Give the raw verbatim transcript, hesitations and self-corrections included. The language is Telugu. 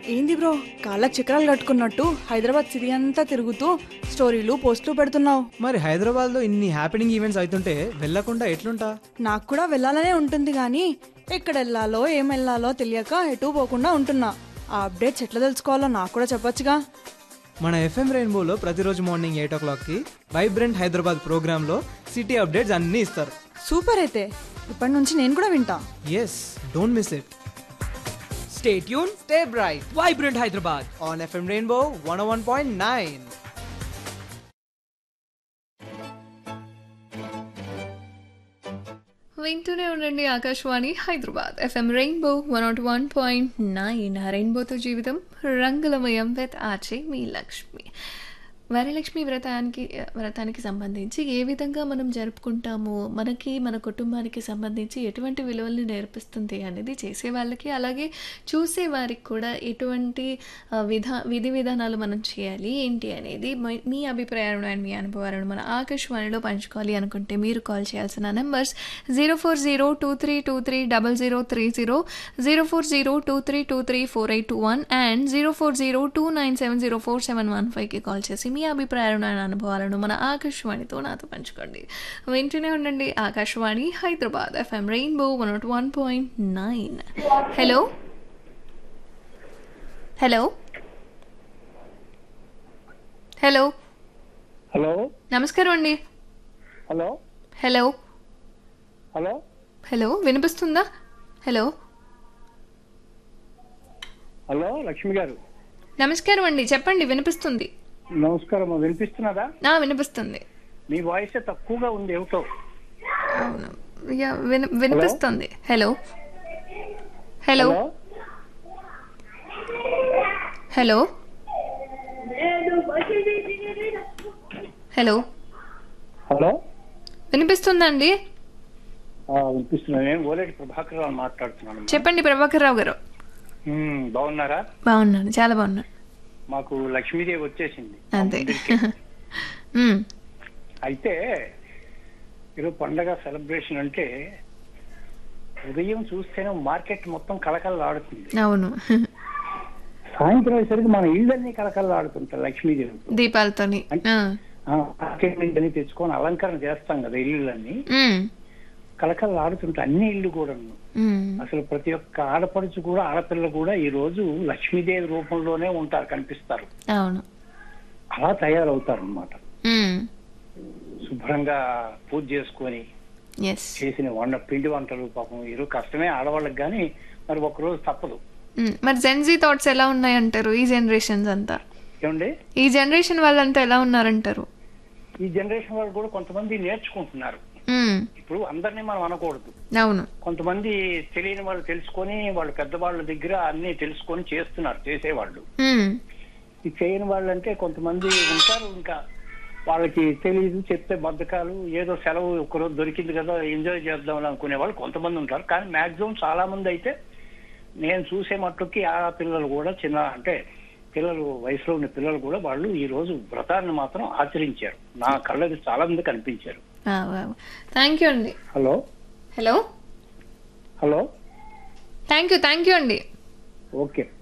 ఏంది బ్రో కాళ్ళకి చక్రాలు కట్టుకున్నట్టు హైదరాబాద్ సిటీ అంతా తిరుగుతూ స్టోరీలు పోస్టులు పెడుతున్నావు? మరి హైదరాబాద్లో ఇన్ని హ్యాపెనింగ్ ఈవెంట్స్ అవుతుంటే వెళ్ళకుండా ఎట్లుంటా? నాకు కూడా వెళ్ళాలనే ఉంటుంది కానీ ఎక్కడ వెళ్ళాలో ఏం వెళ్ళాలో తెలియక ఎటు పోకుండా ఉంటున్నా. ఆ అప్డేట్స్ ఎట్లా తెలుసుకోవాలో నాకు కూడా చెప్పొచ్చుగా. మన ఎఫ్ఎం రెయిన్బోలో ప్రతిరోజు మార్నింగ్ ఎయిట్ ఓ క్లాక్కి వైబ్రెంట్ హైదరాబాద్ ప్రోగ్రాంలో సిటీ అప్డేట్స్ అన్నీ ఇస్తారు. సూపర్, అయితే ఇప్పటి నుంచి నేను కూడా వింటా. Yes, don't miss it. Stay tuned, stay bright. Vibrant Hyderabad on F M Rainbow one oh one point nine. వింటూనే ఉండండి Akashvani Hyderabad FM rainbow one not one point nine. రెయిన్బోతో జీవితం రంగులమయం విత్ ఆచే మీ లక్ష్మి. వరలక్ష్మి వ్రతానికి వ్రతానికి సంబంధించి ఏ విధంగా మనం జరుపుకుంటాము, మనకి మన కుటుంబానికి సంబంధించి ఎటువంటి విలువల్ని నేర్పిస్తుంది అనేది చేసే వాళ్ళకి అలాగే చూసే వారికి కూడా ఎటువంటి విధా విధి విధానాలు మనం చేయాలి ఏంటి అనేది మీ అభిప్రాయాలను అండ్ మీ అనుభవాలను మన ఆకాశవాణిలో పంచుకోవాలి అనుకుంటే మీరు కాల్ చేయాల్సిన numbers zero four zero two three two three double zero three zero, zero four zero two three two three four eight two one and zero four zero two nine seven zero four seven one ఫైవ్కి కాల్ చేసి మీ అభిప్రాయాలను అండ్ అనుభవాలను మన ఆకాశవాణితో నాతో పంచుకోండి. వింటూనే ఉండండి Akashvani Hyderabad FM rainbow one not one point nine. Hello hello hello hello నమస్కారం అండి. హలో హలో హలో హలో వినిపిస్తుందా? హలో హలో లక్ష్మి గారు నమస్కారం అండి, చెప్పండి. వినిపిస్తుంది. నమస్కారం, వినిపిస్తున్నదా? నా వినిపిస్తుంది. మీ వాయిస్ తక్కువగా ఉంది ఏమిటో. అవును, యా, విని వినిపిస్తుంది. Hello hello hello hello hello వినిపిస్తుందండి? వినిపిస్తున్నా. నేను ఓలేటి ప్రభాకర్ రావు మాట్లాడుతున్నాను. చెప్పండి ప్రభాకర్ రావు గారు. మ్మ్, బాగున్నారా? బాగున్నాను, చాలా బాగున్నాను. మాకు లక్ష్మీదేవి వచ్చేసింది అంతే. అయితే ఈరోజు పండగ సెలబ్రేషన్ అంటే ఉదయం చూస్తేనే మార్కెట్ మొత్తం కలకలలాడుతుంది. అవును, సాయంత్రం అయ్యేసరికి మన ఇళ్ళన్నీ కలకలలాడుతుంటాయి లక్ష్మీదేవి దీపాలతోని. మార్కెట్ నుంచి తెచ్చుకొని అలంకరణ చేస్తాం కదా ఇళ్ళన్నీ, ఉమ్, కలకలలాడుతుంటాయి అన్ని ఇళ్ళు కూడా. ఉమ్, అసలు ప్రతి ఒక్క ఆడపడుచు కూడా ఆడపిల్ల కూడా ఈ రోజు లక్ష్మీదేవి రూపంలోనే ఉంటారు, కనిపిస్తారు. అవును, అలా తయారవుతారు అన్నమాట. ఉమ్, శుభ్రంగా పూజ చేసుకొని ఎస్, చేసిన వంట పిండి వంటలు పాపం ఈరోజు కష్టమే ఆడవాళ్ళకి, కానీ మరి ఒక రోజు తప్పదు. ఉమ్, మరి జెన్జీ థాట్స్ ఎలా ఉన్నాయంటారు? ఈ జనరేషన్స్ అంతా, ఏమండి ఈ జనరేషన్ వాళ్ళంతా ఎలా ఉన్నారంటారు? ఈ జనరేషన్ వాళ్ళు కూడా కొంతమంది నేర్చుకుంటున్నారు. ఉమ్, ఇప్పుడు అందరినీ మనం అనకూడదు. అవును, కొంతమంది తెలియని వాళ్ళు తెలుసుకొని వాళ్ళు పెద్దవాళ్ళ దగ్గర అన్ని తెలుసుకొని చేస్తున్నారు చేసేవాళ్ళు. ఉమ్, ఈ చేయని వాళ్ళు అంటే కొంతమంది ఉంటారు, ఇంకా వాళ్ళకి తెలియదు, చెప్తే బద్ధకాలు, ఏదో సెలవు ఒకరోజు దొరికింది కదా ఎంజాయ్ చేద్దాం అనుకునే వాళ్ళు కొంతమంది ఉంటారు. కానీ మాక్సిమం చాలా మంది అయితే నేను చూసే మట్టుకి ఆ పిల్లలు కూడా చిన్న అంటే పిల్లలు వయసులో ఉన్న పిల్లలు కూడా వాళ్ళు ఈ రోజు వ్రతాన్ని మాత్రం ఆచరించారు. నా కళ్ళకి చాలా మంది కనిపించారు. థ్యాంక్ యూ అండి. Hello hello hello thank you thank you అండి. ఓకే.